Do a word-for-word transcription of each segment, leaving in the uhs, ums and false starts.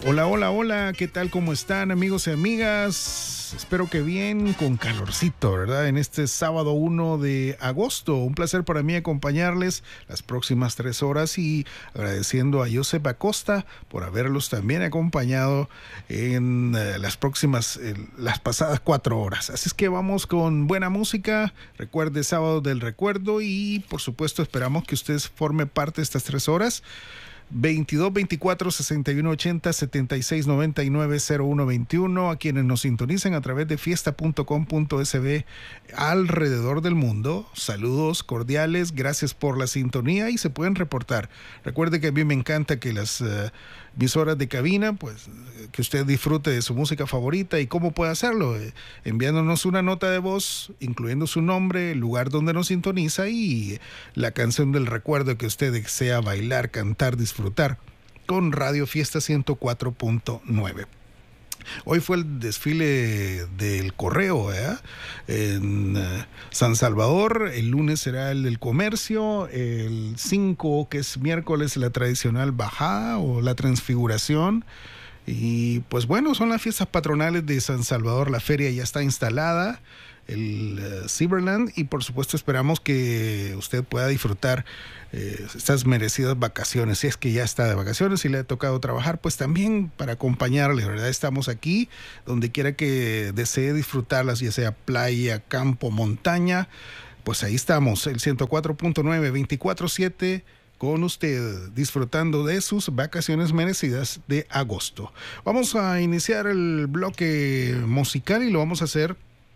Hola, hola, hola, ¿qué tal? ¿Cómo están, amigos y amigas? Espero que bien, con calorcito, ¿verdad? En este sábado uno de agosto. Un placer para mí acompañarles las próximas tres horas y agradeciendo a Josep Acosta por haberlos también acompañado en eh, las próximas, eh, las pasadas cuatro horas. Así es que vamos con buena música. Recuerde, sábado del recuerdo, y por supuesto esperamos que usted forme parte de estas tres horas. veintidós, veinticuatro, sesenta y uno, ochenta, setenta y seis, noventa y nueve, cero uno, veintiuno. A quienes nos sintonicen a través de fiesta punto com punto es be alrededor del mundo, saludos cordiales, gracias por la sintonía y se pueden reportar. Recuerde que a mí me encanta que las uh, emisoras de cabina, pues que usted disfrute de su música favorita. ¿Y cómo puede hacerlo? Eh, enviándonos una nota de voz, incluyendo su nombre, el lugar donde nos sintoniza y la canción del recuerdo que usted desea bailar, cantar, disfrutar con Radio Fiesta ciento cuatro punto nueve. Hoy fue el desfile del correo, ¿eh? en uh, San Salvador. El lunes será el del comercio. El cinco, que es miércoles, la tradicional bajada o la transfiguración. Y pues bueno, son las fiestas patronales de San Salvador. La feria ya está instalada, el uh, Cyberland, y por supuesto esperamos que usted pueda disfrutar eh, estas merecidas vacaciones. Si es que ya está de vacaciones y le ha tocado trabajar, pues también para acompañarle, ¿verdad? Estamos aquí donde quiera que desee disfrutarlas, ya sea playa, campo, montaña, pues ahí estamos, el ciento cuatro punto nueve, veinticuatro siete con usted, disfrutando de sus vacaciones merecidas de agosto. Vamos a iniciar el bloque musical y lo vamos a hacer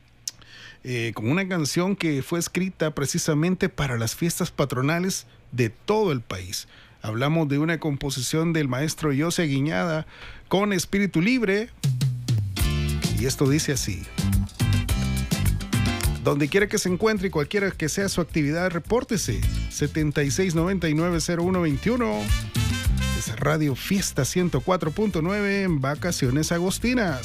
Eh, con una canción que fue escrita precisamente para las fiestas patronales de todo el país. Hablamos de una composición del maestro José Guiñada con Espíritu Libre, y esto dice así: donde quiera que se encuentre y cualquiera que sea su actividad, repórtese setenta y seis, noventa y nueve, cero uno, veintiuno. Es Radio Fiesta ciento cuatro punto nueve en vacaciones agostinas.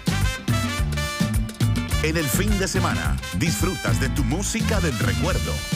En el fin de semana, disfrutas de tu música del recuerdo.